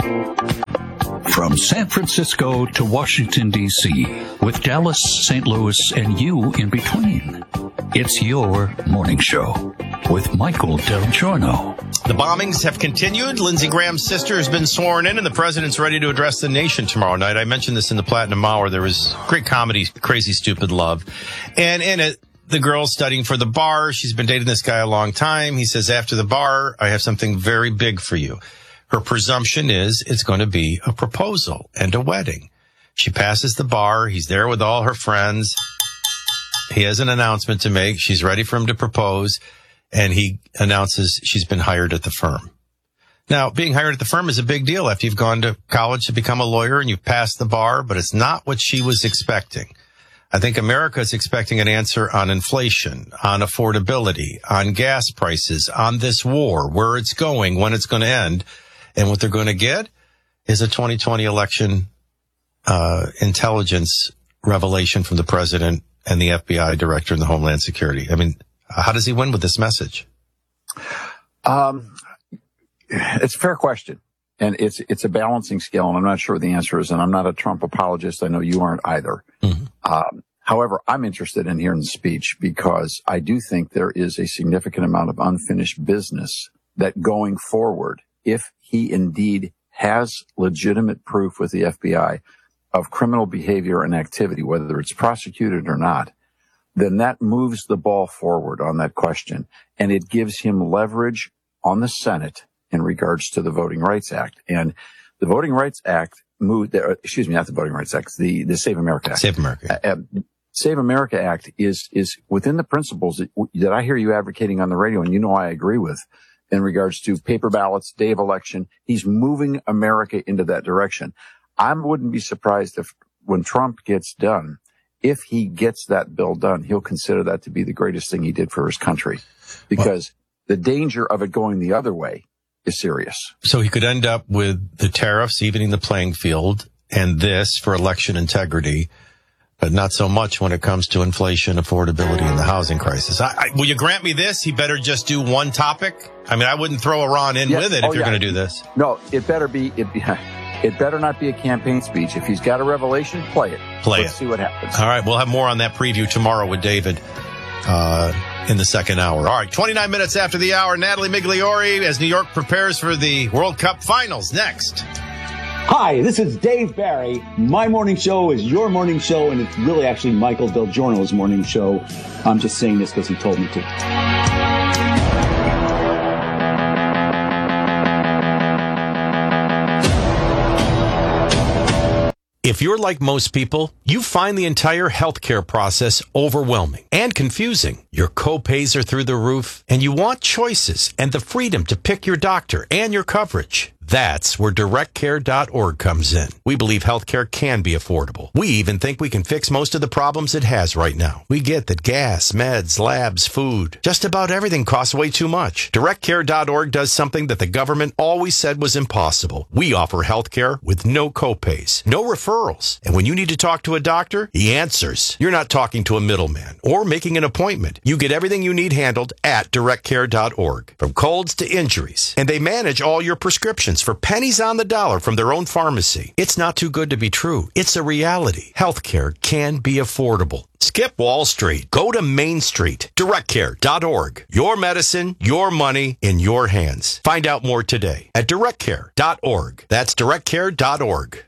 From San Francisco to Washington, D.C., with Dallas, St. Louis, and you in between. It's your morning show with Michael Del Giorno. The bombings have continued. Lindsey Graham's sister has been sworn in, and the president's ready to address the nation tomorrow night. I mentioned this in the Platinum Hour. There was great comedy, Crazy Stupid Love. And in it, the girl's studying for the bar. She's been dating this guy a long time. He says, after the bar, I have something very big for you. Her presumption is it's going to be a proposal and a wedding. She passes the bar. He's there with all her friends. He has an announcement to make. She's ready for him to propose. And he announces she's been hired at the firm. Now, being hired at the firm is a big deal after you've gone to college to become a lawyer and you've passed the bar, but it's not what she was expecting. I think America is expecting an answer on inflation, on affordability, on gas prices, on this war, where it's going, when it's going to end. And what they're going to get is a 2020 election intelligence revelation from the president and the FBI director and the Homeland Security. I mean, how does he win with this message? It's a fair question. And it's a balancing scale, and I'm not sure what the answer is. And I'm not a Trump apologist. I know you aren't either. Mm-hmm. However, I'm interested in hearing the speech because I do think there is a significant amount of unfinished business that going forward, if he indeed has legitimate proof with the FBI of criminal behavior and activity, whether it's prosecuted or not, then that moves the ball forward on that question. And it gives him leverage on the Senate in regards to the Voting Rights Act. And the Voting Rights Act moved, excuse me, not the Voting Rights Act, the Save America Act. Save America. Save America Act is within the principles that I hear you advocating on the radio, and you know I agree with, in regards to paper ballots, day of election. He's moving America into that direction. I wouldn't be surprised if when Trump gets done, if he gets that bill done, he'll consider that to be the greatest thing he did for his country, because the danger of it going the other way is serious. So he could end up with the tariffs evening the playing field and this for election integrity, but not so much when it comes to inflation, affordability, and the housing crisis. Will you grant me this? He better just do one topic? I mean, I wouldn't throw Iran in with it if you're going to do this. No, it better not be a campaign speech. If he's got a revelation, play it. Let's see what happens. All right, we'll have more on that preview tomorrow with David in the second hour. All right, 29 minutes after the hour, Natalie Migliori as New York prepares for the World Cup Finals. Next. Hi, this is Dave Barry. My morning show is your morning show, and it's really actually Michael Del Giorno's morning show. I'm just saying this because he told me to. If you're like most people, you find the entire healthcare process overwhelming and confusing. Your co-pays are through the roof, and you want choices and the freedom to pick your doctor and your coverage. That's where DirectCare.org comes in. We believe healthcare can be affordable. We even think we can fix most of the problems it has right now. We get that gas, meds, labs, food, just about everything costs way too much. DirectCare.org does something that the government always said was impossible. We offer healthcare with no copays, no referrals. And when you need to talk to a doctor, he answers. You're not talking to a middleman or making an appointment. You get everything you need handled at DirectCare.org, from colds to injuries. And they manage all your prescriptions for pennies on the dollar from their own pharmacy. It's not too good to be true. It's a reality. Healthcare can be affordable. Skip Wall Street. Go to Main Street. DirectCare.org. Your medicine, your money in your hands. Find out more today at DirectCare.org. That's DirectCare.org.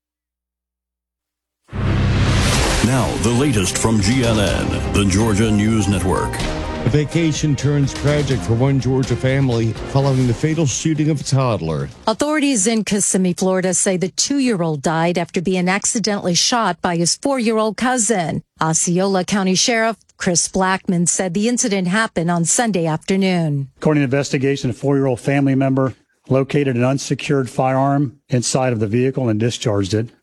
Now, the latest from GNN, the Georgia News Network. A vacation turns tragic for one Georgia family following the fatal shooting of a toddler. Authorities in Kissimmee, Florida say the 2-year-old died after being accidentally shot by his 4-year-old cousin. Osceola County Sheriff Chris Blackman said the incident happened on Sunday afternoon. According to investigation, a 4-year-old family member located an unsecured firearm inside of the vehicle and discharged it.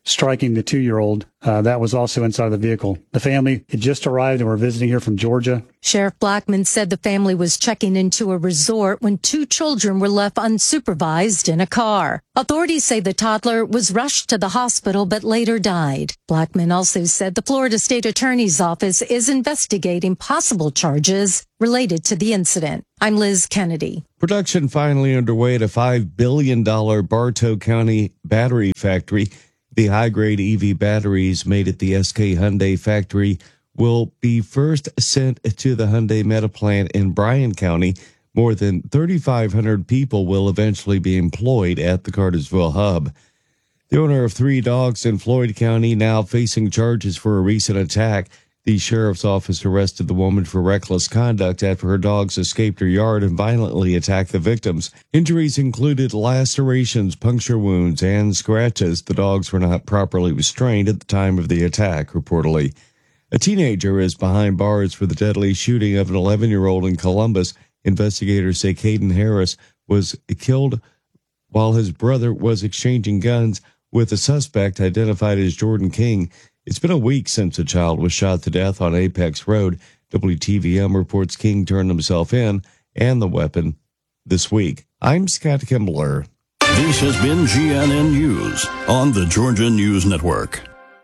striking the 2-year-old that was also inside the vehicle. The family had just arrived and were visiting here from Georgia. Sheriff Blackman said the family was checking into a resort when 2 children were left unsupervised in a car. Authorities say the toddler was rushed to the hospital but later died. Blackman also said the Florida State Attorney's Office is investigating possible charges related to the incident. I'm Liz Kennedy. Production finally underway at a $5 billion Bartow County battery factory. The high-grade EV batteries made at the SK Hyundai factory will be first sent to the Hyundai Meta plant in Bryan County. More than 3,500 people will eventually be employed at the Cartersville hub. The owner of 3 dogs in Floyd County now facing charges for a recent attack. The sheriff's office arrested the woman for reckless conduct after her dogs escaped her yard and violently attacked the victims. Injuries included lacerations, puncture wounds, and scratches. The dogs were not properly restrained at the time of the attack, reportedly. A teenager is behind bars for the deadly shooting of an 11-year-old in Columbus. Investigators say Caden Harris was killed while his brother was exchanging guns with a suspect identified as Jordan King. It's been a week since a child was shot to death on Apex Road. WTVM reports King turned himself in and the weapon this week. I'm Scott Kimbler. This has been GNN News on the Georgia News Network.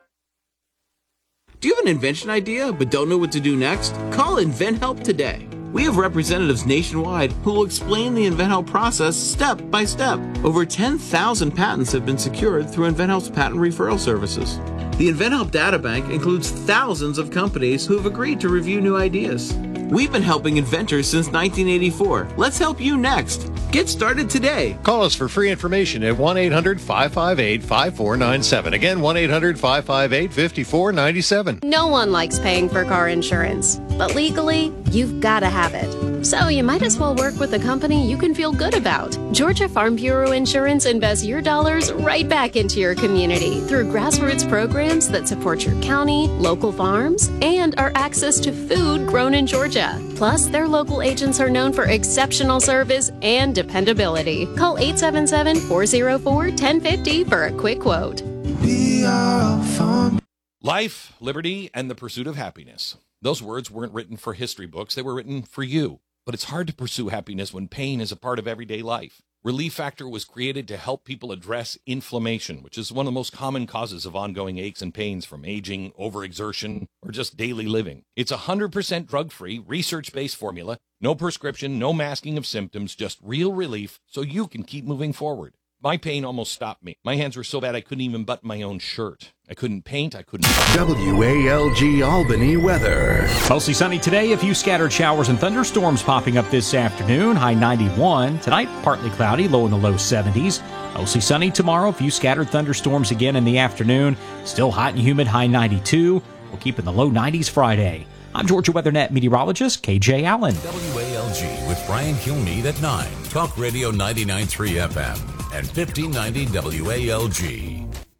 Do you have an invention idea but don't know what to do next? Call InventHelp today. We have representatives nationwide who will explain the InventHelp process step by step. Over 10,000 patents have been secured through InventHelp's patent referral services. The InventHelp databank includes thousands of companies who have agreed to review new ideas. We've been helping inventors since 1984. Let's help you next. Get started today. Call us for free information at 1-800-558-5497. Again, 1-800-558-5497. No one likes paying for car insurance, but legally, you've got to have it. So you might as well work with a company you can feel good about. Georgia Farm Bureau Insurance invests your dollars right back into your community through grassroots programs that support your county, local farms, and our access to food grown in Georgia. Plus, their local agents are known for exceptional service and dependability. Call 877-404-1050 for a quick quote. Life, liberty, and the pursuit of happiness. Those words weren't written for history books. They were written for you. But it's hard to pursue happiness when pain is a part of everyday life. Relief Factor was created to help people address inflammation, which is one of the most common causes of ongoing aches and pains from aging, overexertion, or just daily living. It's 100% drug-free, research-based formula, no prescription, no masking of symptoms, just real relief so you can keep moving forward. My pain almost stopped me. My hands were so bad I couldn't even button my own shirt. I couldn't paint, I couldn't... WALG Albany weather. Mostly sunny today, a few scattered showers and thunderstorms popping up this afternoon, high 91. Tonight, partly cloudy, low in the low 70s. Mostly sunny tomorrow, a few scattered thunderstorms again in the afternoon. Still hot and humid, high 92. We'll keep in the low 90s Friday. I'm Georgia WeatherNet meteorologist KJ Allen. WALG with Brian Kilmeade at 9. Talk Radio 99.3 FM and 1590 WALG.